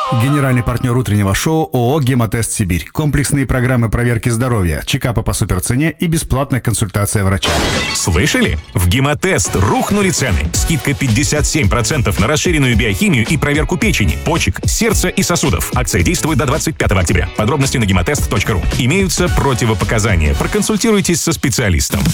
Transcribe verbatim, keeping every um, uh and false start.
Генеральный партнер утреннего шоу ООО «Гемотест Сибирь». Комплексные программы проверки здоровья, чекапа по суперцене и бесплатная консультация врача. Слышали? В «Гемотест» рухнули цены. Скидка пятьдесят семь процентов на расширенную биохимию и проверку печени, почек, сердца и сосудов. Акция действует до двадцать пятого октября. Подробности на гемотест точка ру. Имеются противопоказания. Проконсультируйтесь со специалистом.